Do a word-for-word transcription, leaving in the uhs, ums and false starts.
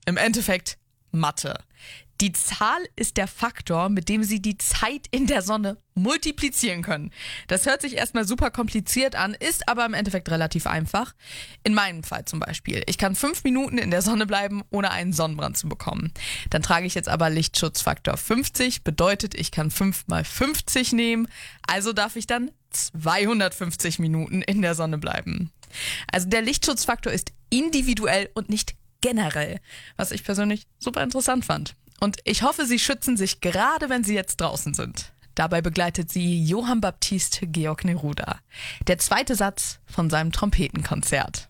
Im Endeffekt Mathe. Die Zahl ist der Faktor, mit dem Sie die Zeit in der Sonne multiplizieren können. Das hört sich erstmal super kompliziert an, ist aber im Endeffekt relativ einfach. In meinem Fall zum Beispiel. Ich kann fünf Minuten in der Sonne bleiben, ohne einen Sonnenbrand zu bekommen. Dann trage ich jetzt aber Lichtschutzfaktor fünfzig, bedeutet, ich kann fünf mal fünfzig nehmen. Also darf ich dann zweihundertfünfzig Minuten in der Sonne bleiben. Also der Lichtschutzfaktor ist individuell und nicht generell, was ich persönlich super interessant fand. Und ich hoffe, Sie schützen sich gerade, wenn Sie jetzt draußen sind. Dabei begleitet Sie Johann Baptist Georg Neruda. Der zweite Satz von seinem Trompetenkonzert.